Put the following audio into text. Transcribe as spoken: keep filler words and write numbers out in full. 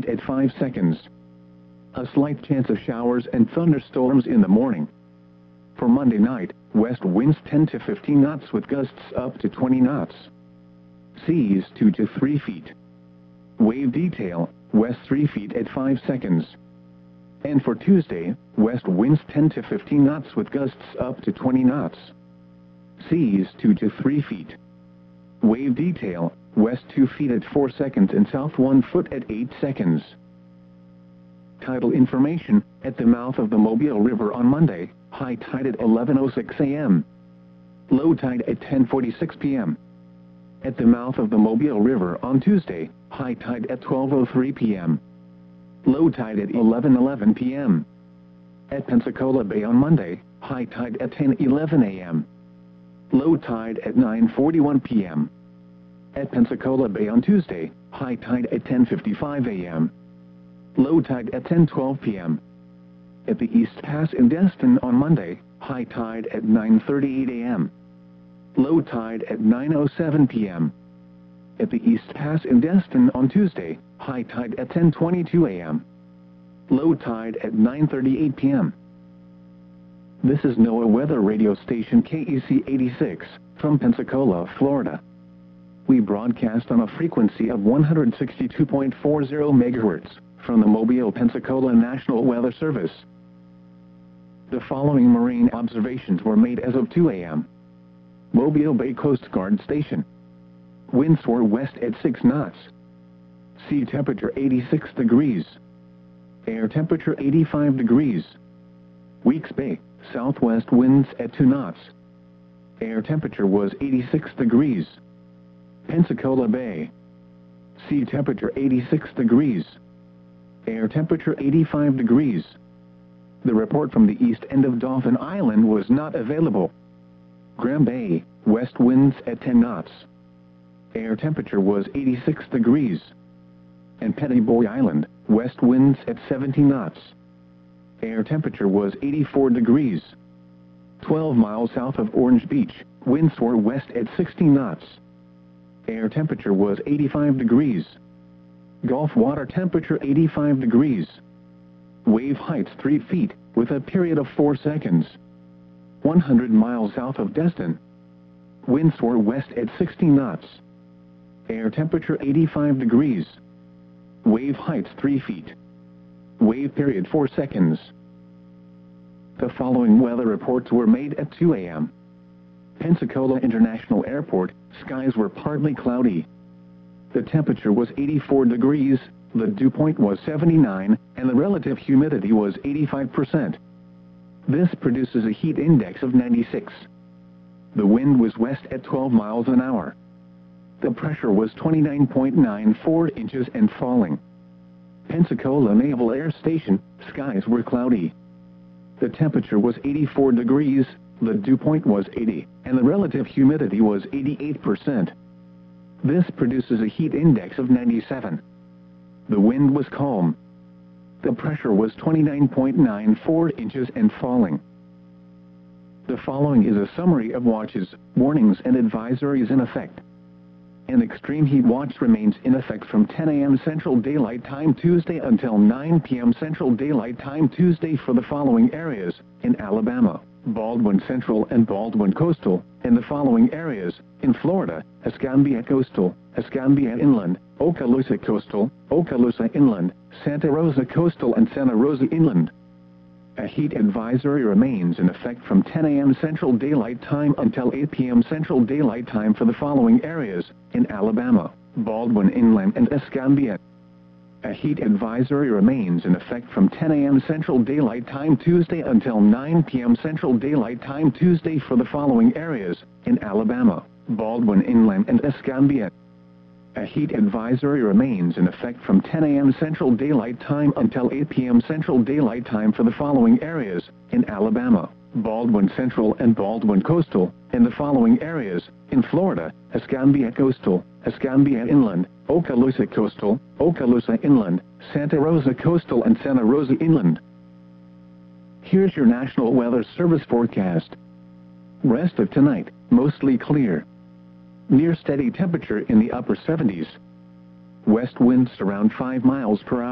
at five seconds. A slight chance of showers and thunderstorms in the morning. For Monday night, west winds ten to fifteen knots with gusts up to twenty knots. Seas two to three feet. Wave detail, west three feet at five seconds. And for Tuesday, west winds ten to fifteen knots with gusts up to twenty knots. Seas two to three feet. Wave detail, west two feet at four seconds and south one foot at eight seconds. Tidal information, at the mouth of the Mobile River on Monday, high tide at eleven oh six a m Low tide at ten forty-six p m At the mouth of the Mobile River on Tuesday, high tide at twelve oh three p m Low tide at eleven eleven p m At Pensacola Bay on Monday, high tide at ten eleven a m Low tide at nine forty-one p m At Pensacola Bay on Tuesday, high tide at ten fifty-five a m Low tide at ten twelve p m At the East Pass in Destin on Monday, high tide at nine thirty-eight a m Low tide at nine oh seven p m At the East Pass in Destin on Tuesday, high tide at ten twenty-two a m Low tide at nine thirty-eight p m This is NOAA Weather Radio Station K E C eighty-six, from Pensacola, Florida. We broadcast on a frequency of one hundred sixty-two point four zero megahertz, from the Mobile, Pensacola National Weather Service. The following marine observations were made as of two a m Mobile Bay Coast Guard Station. Winds were west at six knots. Sea temperature eighty-six degrees. Air temperature eighty-five degrees. Weeks Bay, southwest winds at two knots. Air temperature was eighty-six degrees. Pensacola Bay. Sea temperature eighty-six degrees. Air temperature eighty-five degrees. The report from the east end of Dauphin Island was not available. Graham Bay, west winds at ten knots. Air temperature was eighty-six degrees. And Petty Boy Island, west winds at seventy knots. Air temperature was eighty-four degrees. twelve miles south of Orange Beach, winds were west at sixty knots. Air temperature was eighty-five degrees. Gulf water temperature eighty-five degrees. Wave heights three feet, with a period of four seconds. one hundred miles south of Destin. Winds were west at sixty knots. Air temperature eighty-five degrees. Wave heights three feet. Wave period four seconds. The following weather reports were made at two a m Pensacola International Airport, skies were partly cloudy. The temperature was eighty-four degrees, the dew point was seventy-nine, and the relative humidity was eighty-five percent. This produces a heat index of ninety-six. The wind was west at twelve miles an hour. The pressure was twenty-nine point nine four inches and falling. Pensacola Naval Air Station, skies were cloudy. The temperature was eighty-four degrees, the dew point was eighty, and the relative humidity was eighty-eight percent. This produces a heat index of ninety-seven. The wind was calm. The pressure was twenty-nine point nine four inches and falling. The following is a summary of watches, warnings and advisories in effect. An extreme heat watch remains in effect from ten a m Central Daylight Time Tuesday until nine p m Central Daylight Time Tuesday for the following areas: in Alabama, Baldwin Central and Baldwin Coastal, in the following areas: in Florida, Escambia Coastal, Escambia Inland, Okaloosa Coastal, Okaloosa Inland, Santa Rosa Coastal and Santa Rosa Inland. A heat advisory remains in effect from ten a m Central Daylight Time until eight p m Central Daylight Time for the following areas: in Alabama, Baldwin Inland and Escambia. A heat advisory remains in effect from ten a m Central Daylight Time Tuesday until nine p m Central Daylight Time Tuesday for the following areas: in Alabama, Baldwin Inland and Escambia. A heat advisory remains in effect from ten a m Central Daylight Time until eight p m Central Daylight Time for the following areas: in Alabama, Baldwin Central and Baldwin Coastal, in the following areas: in Florida, Escambia Coastal, Escambia Inland, Okaloosa Coastal, Okaloosa Inland, Santa Rosa Coastal and Santa Rosa Inland. Here's your National Weather Service forecast. Rest of tonight, mostly clear. Near steady temperature in the upper seventies. West winds around five miles per hour.